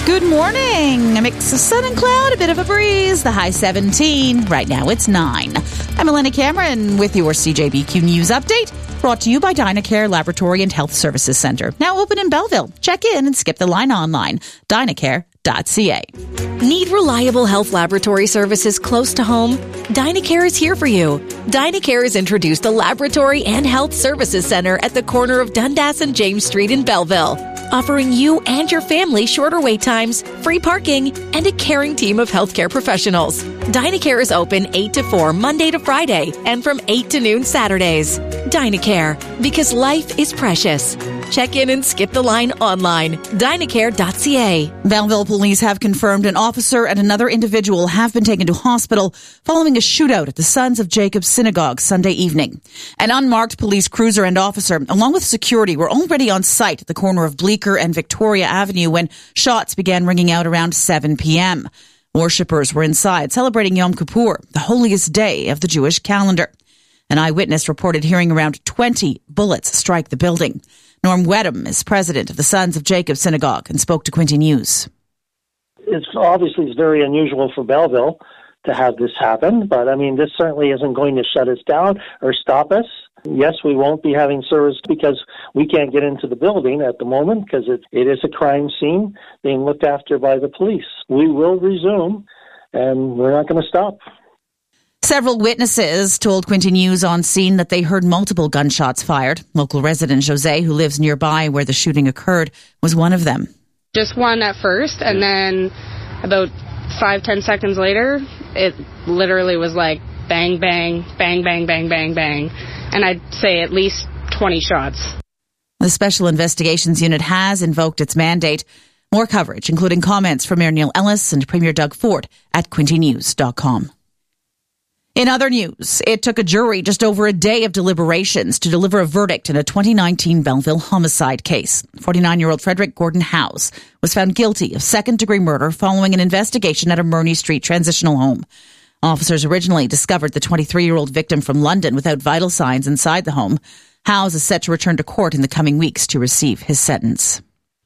Good morning. A mix of sun and cloud, a bit of a breeze. The high 17. Right now it's 9. I'm Elena Cameron with your CJBQ News Update, brought to you by Dynacare Laboratory and Health Services Centre. Now open in Belleville. Check in and skip the line online. Dynacare.ca. Need reliable health laboratory services close to home? Dynacare is here for you. Dynacare has introduced a laboratory and health services center at the corner of Dundas and James Street in Belleville, offering you and your family shorter wait times, free parking, and a caring team of healthcare professionals. Dynacare is open 8 to 4 Monday to Friday and from 8 to noon Saturdays. Dynacare, because life is precious. Check in and skip the line online. Dynacare.ca. Belleville police have confirmed an officer and another individual have been taken to hospital following a shootout at the Sons of Jacob Synagogue Sunday evening. An unmarked police cruiser and officer, along with security, were already on site at the corner of Bleecker and Victoria Avenue when shots began ringing out around 7 p.m. Worshippers were inside celebrating Yom Kippur, the holiest day of the Jewish calendar. An eyewitness reported hearing around 20 bullets strike the building. Norm Wedham is president of the Sons of Jacob Synagogue and spoke to Quinte News. It's very unusual for Belleville to have this happen, but this certainly isn't going to shut us down or stop us. Yes, we won't be having service because we can't get into the building at the moment because it is a crime scene being looked after by the police. We will resume, and we're not going to stop. Several witnesses told Quinte News on scene that they heard multiple gunshots fired. Local resident Jose, who lives nearby where the shooting occurred, was one of them. Just one at first, and then about 5-10 seconds later, it literally was like bang, bang, bang, bang, bang, bang, bang. And I'd say at least 20 shots. The Special Investigations Unit has invoked its mandate. More coverage, including comments from Mayor Neil Ellis and Premier Doug Ford at quintenews.com. In other news, it took a jury just over a day of deliberations to deliver a verdict in a 2019 Belleville homicide case. 49-year-old Frederick Gordon Howes was found guilty of second-degree murder following an investigation at a Murney Street transitional home. Officers originally discovered the 23-year-old victim from London without vital signs inside the home. Howes is set to return to court in the coming weeks to receive his sentence.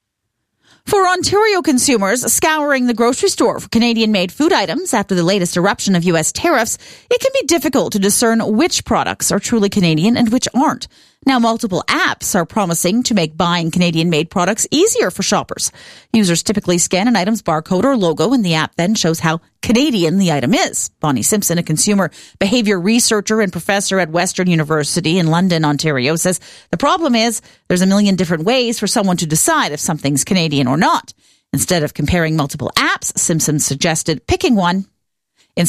For Ontario consumers scouring the grocery store for Canadian-made food items after the latest eruption of U.S. tariffs, it can be difficult to discern which products are truly Canadian and which aren't. Now, multiple apps are promising to make buying Canadian-made products easier for shoppers. Users typically scan an item's barcode or logo, and the app then shows how Canadian the item is. Bonnie Simpson, a consumer behavior researcher and professor at Western University in London, Ontario, says the problem is there's a million different ways for someone to decide if something's Canadian or not. Instead of comparing multiple apps, Simpson suggested picking one and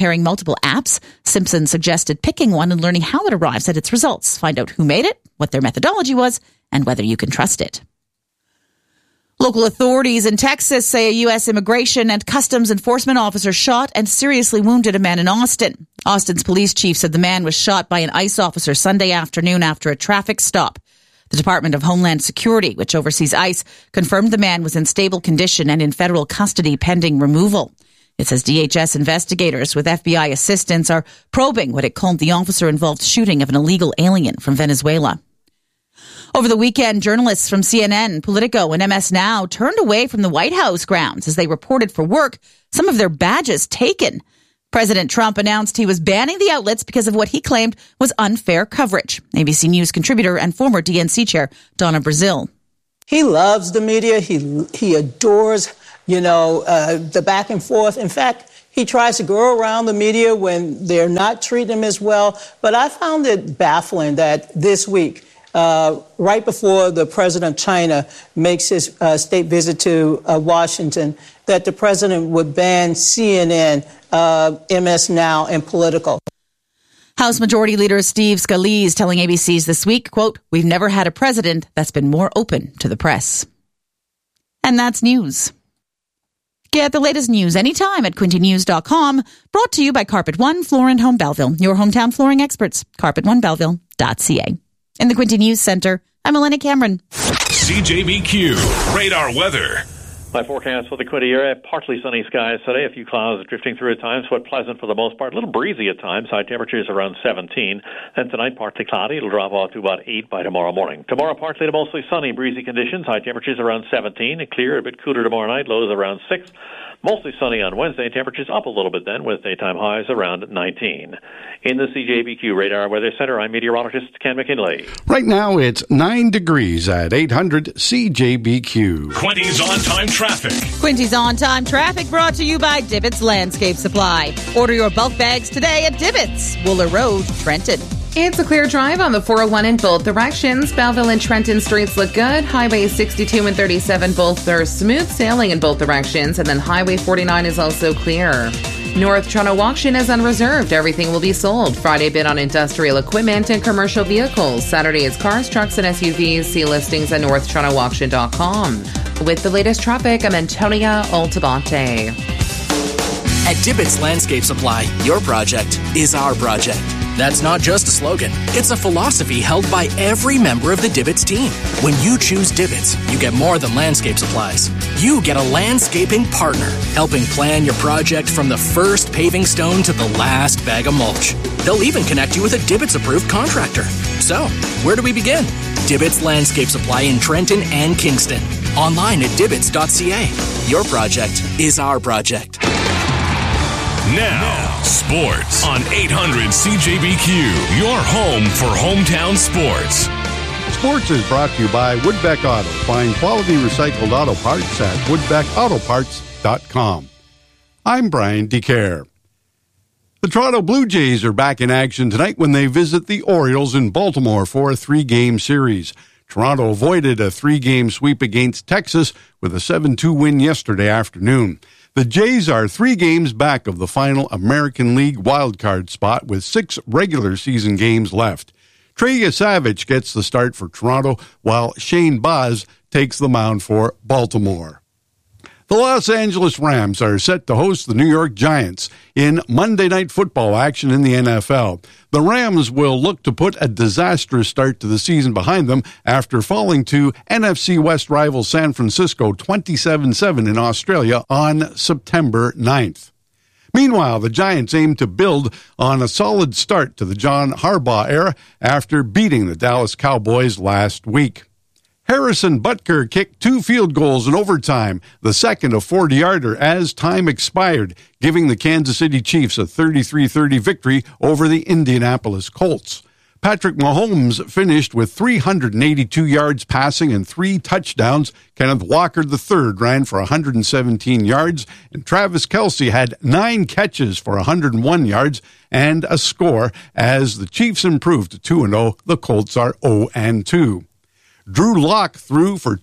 learning how it arrives at its results. Find out who made it, what their methodology was, and whether you can trust it. Local authorities in Texas say a U.S. immigration and customs enforcement officer shot and seriously wounded a man in Austin. Austin's police chief said the man was shot by an ICE officer Sunday afternoon after a traffic stop. The Department of Homeland Security, which oversees ICE, confirmed the man was in stable condition and in federal custody pending removal. It says DHS investigators with FBI assistance are probing what it called the officer-involved shooting of an illegal alien from Venezuela. Over the weekend, journalists from CNN, Politico, and MS Now turned away from the White House grounds as they reported for work some of their badges taken. President Trump announced he was banning the outlets because of what he claimed was unfair coverage. ABC News contributor and former DNC chair Donna Brazile. He loves the media. He adores the back and forth. In fact, he tries to go around the media when they're not treating him as well. But I found it baffling that this week, right before the president of China makes his state visit to Washington, that the president would ban CNN, MS Now, and Politico. House Majority Leader Steve Scalise telling ABC's This Week, quote, "We've never had a president that's been more open to the press." And that's news. Get the latest news anytime at quintenews.com. Brought to you by Carpet One Floor and Home Belleville, your hometown flooring experts. CarpetOneBelleville.ca. In the Quinte News Center, I'm Elena Cameron. CJBQ Radar Weather. My forecast for the Quinte area, partly sunny skies today, a few clouds drifting through at times, but pleasant for the most part, a little breezy at times, high temperatures around 17. And tonight, partly cloudy, it'll drop off to about 8 by tomorrow morning. Tomorrow, partly to mostly sunny, breezy conditions, high temperatures around 17, clear, a bit cooler tomorrow night, lows around 6. Mostly sunny on Wednesday, temperatures up a little bit then, with daytime highs around 19. In the CJBQ Radar Weather Center, I'm meteorologist Ken McKinley. Right now, it's 9 degrees at 800 CJBQ. Quinte's on-time traffic. Quinte's on-time traffic brought to you by Divots Landscape Supply. Order your bulk bags today at Divots, Wooler Road, Trenton. It's a clear drive on the 401 in both directions. Belleville and Trenton streets look good. Highway 62 and 37 both are smooth sailing in both directions. And then Highway 49 is also clear. North Toronto auction is unreserved. Everything will be sold. Friday bid on industrial equipment and commercial vehicles. Saturday is cars, trucks, and SUVs. See listings at northtorontoauction.com. With the latest traffic, I'm Antonia Altabante. At Divots Landscape Supply, your project is our project. That's not just a slogan. It's a philosophy held by every member of the Divots team. When you choose Divots, you get more than landscape supplies. You get a landscaping partner, helping plan your project from the first paving stone to the last bag of mulch. They'll even connect you with a Divots-approved contractor. So, where do we begin? Divots Landscape Supply in Trenton and Kingston. Online at divots.ca. Your project is our project. Now, sports on 800 CJBQ, your home for hometown sports. Sports is brought to you by Woodbeck Auto. Find quality recycled auto parts at woodbeckautoparts.com. I'm Brian DeCare. The Toronto Blue Jays are back in action tonight when they visit the Orioles in Baltimore for a 3-game series. Toronto avoided a 3-game sweep against Texas with a 7-2 win yesterday afternoon. The Jays are 3 games back of the final American League wildcard spot with 6 regular season games left. Trey Yesavich gets the start for Toronto, while Shane Baz takes the mound for Baltimore. The Los Angeles Rams are set to host the New York Giants in Monday Night Football action in the NFL. The Rams will look to put a disastrous start to the season behind them after falling to NFC West rival San Francisco 27-7 in Australia on September 9th. Meanwhile, the Giants aim to build on a solid start to the John Harbaugh era after beating the Dallas Cowboys last week. Harrison Butker kicked 2 field goals in overtime, the second a 40-yarder as time expired, giving the Kansas City Chiefs a 33-30 victory over the Indianapolis Colts. Patrick Mahomes finished with 382 yards passing and 3 touchdowns. Kenneth Walker III ran for 117 yards, and Travis Kelce had 9 catches for 101 yards and a score as the Chiefs improved to 2-0. The Colts are 0-2. Drew Lock threw for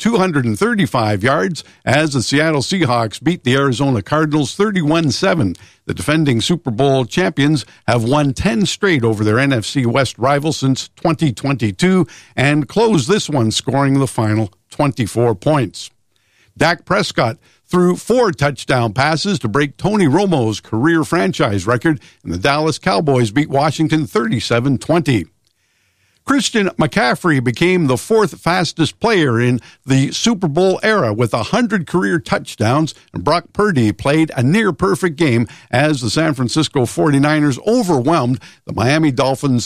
235 yards as the Seattle Seahawks beat the Arizona Cardinals 31-7. The defending Super Bowl champions have won 10 straight over their NFC West rival since 2022 and closed this one scoring the final 24 points. Dak Prescott threw 4 touchdown passes to break Tony Romo's career franchise record, and the Dallas Cowboys beat Washington 37-20. Christian McCaffrey became the 4th fastest player in the Super Bowl era with 100 career touchdowns, and Brock Purdy played a near-perfect game as the San Francisco 49ers overwhelmed the Miami Dolphins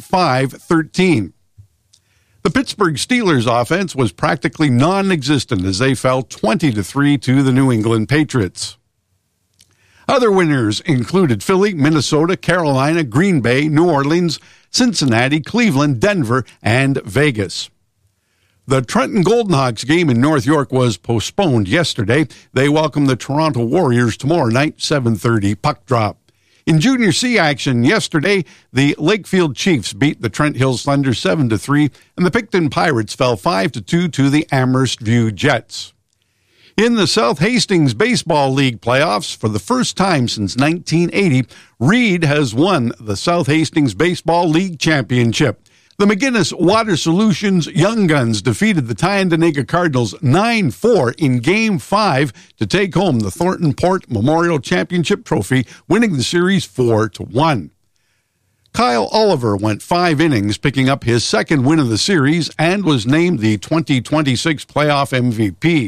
35-13. The Pittsburgh Steelers offense was practically non-existent as they fell 20-3 to the New England Patriots. Other winners included Philly, Minnesota, Carolina, Green Bay, New Orleans, Cincinnati, Cleveland, Denver, and Vegas. The Trenton Golden Hawks game in North York was postponed yesterday. They welcome the Toronto Warriors tomorrow night, 7:30 puck drop. In Junior C action yesterday, the Lakefield Chiefs beat the Trent Hills Thunder 7-3, and the Picton Pirates fell 5-2 to the Amherst View Jets. In the South Hastings Baseball League playoffs, for the first time since 1980, Reed has won the South Hastings Baseball League championship. The McGinnis Water Solutions Young Guns defeated the Tyendinaga Cardinals 9-4 in Game 5 to take home the Thornton Port Memorial Championship trophy, winning the series 4-1. Kyle Oliver went 5 innings, picking up his second win of the series, and was named the 2026 playoff MVP.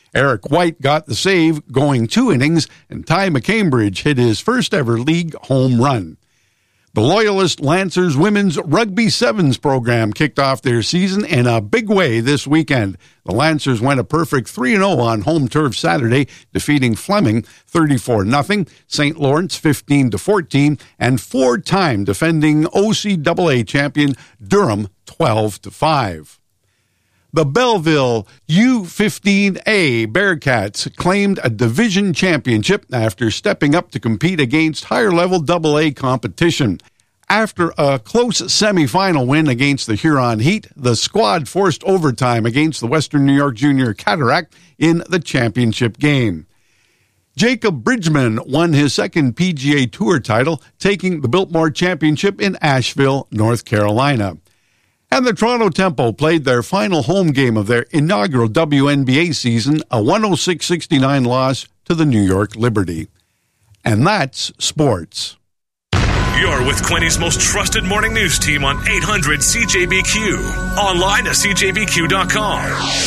Eric White got the save, going 2 innings, and Ty McCambridge hit his first ever league home run. The Loyalist Lancers women's rugby sevens program kicked off their season in a big way this weekend. The Lancers went a perfect 3-0 on home turf Saturday, defeating Fleming 34-0, St. Lawrence 15-14, and 4-time defending OCAA champion Durham 12-5. The Belleville U15A Bearcats claimed a division championship after stepping up to compete against higher-level AA competition. After a close semifinal win against the Huron Heat, the squad forced overtime against the Western New York Junior Cataract in the championship game. Jacob Bridgman won his second PGA Tour title, taking the Biltmore Championship in Asheville, North Carolina. And the Toronto Tempo played their final home game of their inaugural WNBA season, a 106-69 loss to the New York Liberty. And that's sports. You're with Quinny's most trusted morning news team on 800 CJBQ. Online at CJBQ.com.